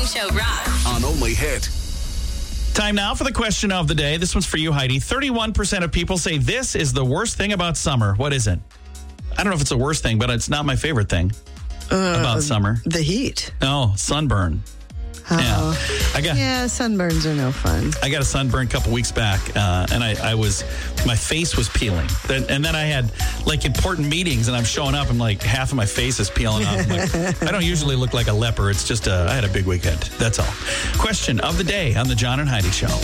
Show rocks. On Only Hit. Time now for the question of the day. This one's for you, Heidi. 31% of people say this is the worst thing about summer. What is it? I don't know if it's the worst thing, but it's not my favorite thing about summer. The heat. No, sunburn. Oh. Yeah, sunburns are no fun. I got a sunburn a couple weeks back, and my face was peeling. And then I had like important meetings, and I'm showing up, and like half of my face is peeling off. I'm like, I don't usually look like a leper. It's just I had a big weekend. That's all. Question of the day on the John and Heidi Show.